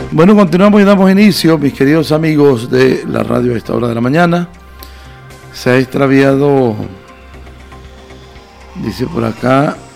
Bueno, continuamos y damos inicio, mis queridos amigos de la radio a esta hora de la mañana. Se ha extraviado, dice por acá,